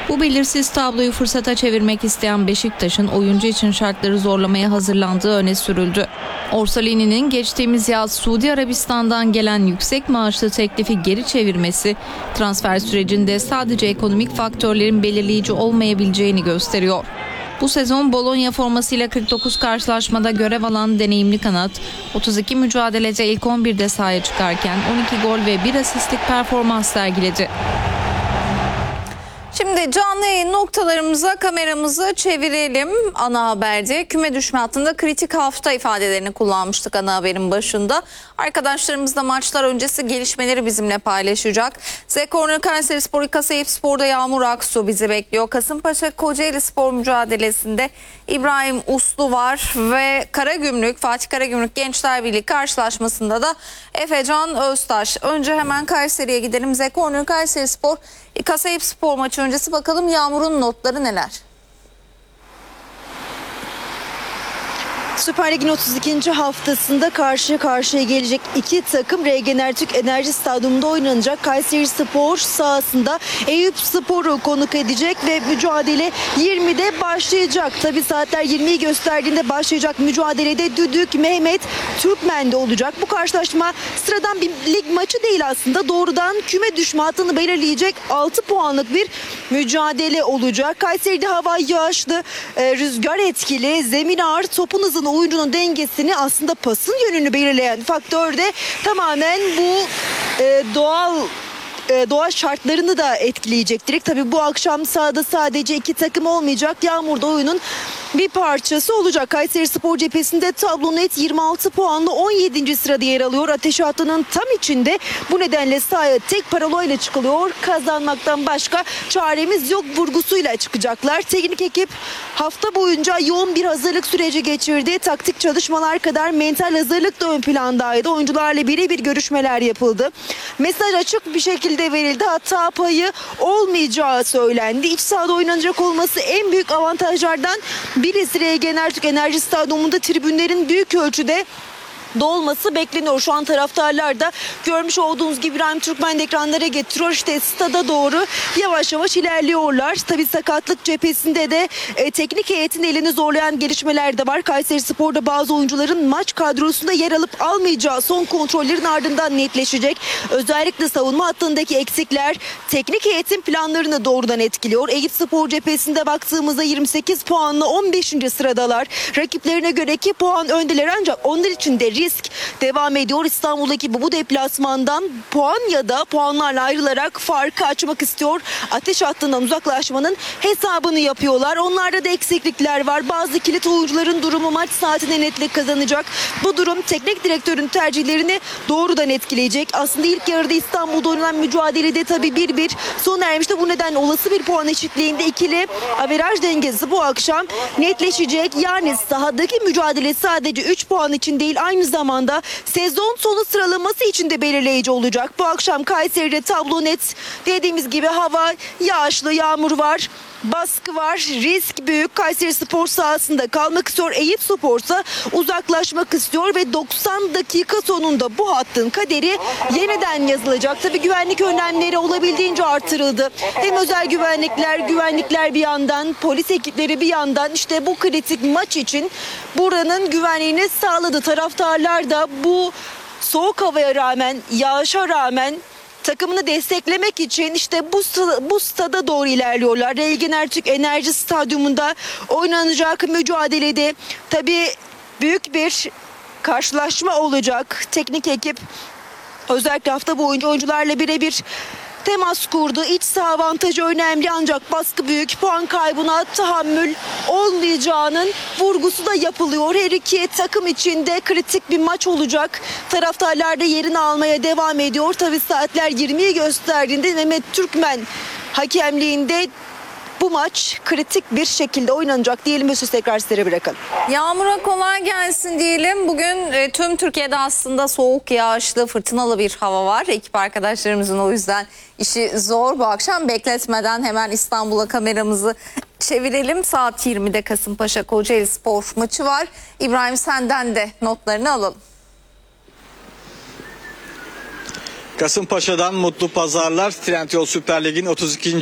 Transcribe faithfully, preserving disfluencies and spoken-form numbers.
Bu belirsiz tabloyu fırsata çevirmek isteyen Beşiktaş'ın oyuncu için şartları zorlamaya hazırlandığı öne sürüldü. Orsolini'nin geçtiğimiz yaz Suudi Arabistan'dan gelen yüksek maaşlı teklifi geri çevirmesi, transfer sürecinde sadece ekonomik faktörlerin belirleyici olmayabileceğini gösteriyor. Bu sezon Bologna formasıyla kırk dokuz karşılaşmada görev alan deneyimli kanat, otuz iki mücadelede ilk on birde sahaya çıkarken on iki gol ve bir asistlik performans sergiledi. Şimdi canlı yayın noktalarımıza kameramızı çevirelim. Ana haberde küme düşme hattında kritik hafta ifadelerini kullanmıştık ana haberin başında. Arkadaşlarımız da maçlar öncesi gelişmeleri bizimle paylaşacak. Z Corner Kayserispor, Kaseyipspor'da Yağmur Aksu bizi bekliyor. Kasımpaşa Kocaeli Spor mücadelesinde İbrahim Uslu var ve Karagümrük, Fatih Karagümrük Gençler Birliği karşılaşmasında da Efecan Öztaş. Önce hemen Kayseri'ye gidelim. Z Corner Kayserispor, Kaseyipspor maçı öncesi bakalım Yağmur'un notları neler? Süper Lig'in otuz ikinci haftasında karşı karşıya gelecek iki takım Regener Türk Enerji Stadyumunda oynanacak. Kayserispor sahasında Eyüpspor'u konuk edecek ve mücadele yirmide başlayacak. Tabi saatler yirmiyi gösterdiğinde başlayacak mücadelede düdük Mehmet Türkmen'de olacak. Bu karşılaşma sıradan bir lig maçı değil aslında. Doğrudan küme düşme hattını belirleyecek altı puanlık bir mücadele olacak. Kayseri'de hava yağışlı, rüzgar etkili, zemin ağır, topun hızını, oyuncunun dengesini, aslında pasın yönünü belirleyen faktör de tamamen bu e, doğal e, doğa şartlarını da etkileyecektir. Tabii bu akşam sahada sadece iki takım olmayacak. Yağmur da oyunun bir parçası olacak. Kayserispor cephesinde tablo net yirmi altı puanla on yedinci sırada yer alıyor. Ateş hattının tam içinde. Bu nedenle sahaya tek parolayla çıkılıyor. Kazanmaktan başka çaremiz yok vurgusuyla çıkacaklar. Teknik ekip hafta boyunca yoğun bir hazırlık süreci geçirdi. Taktik çalışmalar kadar mental hazırlık da ön plandaydı. Oyuncularla birebir görüşmeler yapıldı. Mesaj açık bir şekilde verildi. Hata payı olmayacağı söylendi. İç sahada oynanacak olması en büyük avantajlardan birisi. Regener Türk Enerji Stadyumunda tribünlerin büyük ölçüde dolması bekleniyor. Şu an taraftarlar da görmüş olduğunuz gibi İbrahim Türkmen de ekranlara getiriyor. İşte stada doğru yavaş yavaş ilerliyorlar. Tabii sakatlık cephesinde de e, teknik heyetin elini zorlayan gelişmeler de var. Kayserispor'da bazı oyuncuların maç kadrosunda yer alıp almayacağı son kontrollerin ardından netleşecek. Özellikle savunma hattındaki eksikler teknik heyetin planlarını doğrudan etkiliyor. Eyüpspor cephesinde baktığımızda yirmi sekiz puanla on beşinci sıradalar. Rakiplerine göre iki puan öndeler, ancak onlar için de risk devam ediyor. İstanbul'daki bu deplasmandan puan ya da puanlarla ayrılarak farkı açmak istiyor. Ateş hattından uzaklaşmanın hesabını yapıyorlar. Onlarda da eksiklikler var. Bazı kilit oyuncuların durumu maç saatinde netlik kazanacak. Bu durum teknik direktörün tercihlerini doğrudan etkileyecek. Aslında ilk yarıda İstanbul'da oynanan mücadelede tabii bir bir sona ermişti. Bu nedenle olası bir puan eşitliğinde ikili averaj dengesi bu akşam netleşecek. Yani sahadaki mücadele sadece üç puan için değil, aynı zamanda sezon sonu sıralaması için de belirleyici olacak. Bu akşam Kayseri'de tablo net. Dediğimiz gibi hava yağışlı, yağmur var. Baskı var, risk büyük. Kayserispor sahasında kalmak istiyor. Eyüpspor ise uzaklaşmak istiyor ve doksan dakika sonunda bu hattın kaderi yeniden yazılacak. Tabii güvenlik önlemleri olabildiğince artırıldı. Hem özel güvenlikler, güvenlikler bir yandan, polis ekipleri bir yandan işte bu kritik maç için buranın güvenliğini sağladı. Taraftarlar da bu soğuk havaya rağmen, yağışa rağmen takımını desteklemek için işte bu, bu stada doğru ilerliyorlar. Regener Türk Enerji Stadyumunda oynanacak mücadelede tabii büyük bir karşılaşma olacak. Teknik ekip özellikle hafta boyunca oyuncularla birebir temas kurdu. İç saha avantajı önemli, ancak baskı büyük. Puan kaybına tahammül olmayacağının vurgusu da yapılıyor. Her iki takım için de kritik bir maç olacak. Taraftarlar da yerini almaya devam ediyor. Tabii saatler yirmiyi gösterdiğinde Mehmet Türkmen hakemliğinde bu maç kritik bir şekilde oynanacak diyelim ve sözü tekrar sizlere bırakalım. Yağmur'a kolay gelsin diyelim. Bugün e, tüm Türkiye'de aslında soğuk, yağışlı, fırtınalı bir hava var. Ekip arkadaşlarımızın o yüzden işi zor. Bu akşam bekletmeden hemen İstanbul'a kameramızı çevirelim. Saat yirmide Kasımpaşa Kocaeli Spor maçı var. İbrahim, senden de notlarını alalım. Kasımpaşa'dan mutlu pazarlar. Trendyol Süper Lig'in otuz ikinci